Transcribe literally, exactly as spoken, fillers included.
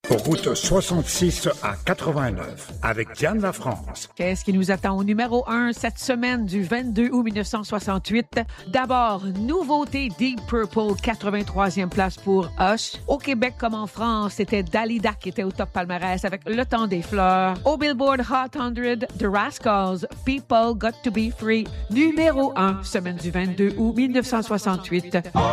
Route soixante-six à quatre-vingt-neuf, avec Diane Lafrance. Qu'est-ce qui nous attend au numéro un cette semaine du vingt-deux août mille neuf cent soixante-huit? D'abord, nouveauté Deep Purple, quatre-vingt-troisième place pour Us. Au Québec comme en France, c'était Dalida qui était au top palmarès avec Le Temps des Fleurs. Au Billboard Hot cent, The Rascals, People Got to Be Free, numéro un, semaine du vingt-deux août mille neuf cent soixante-huit.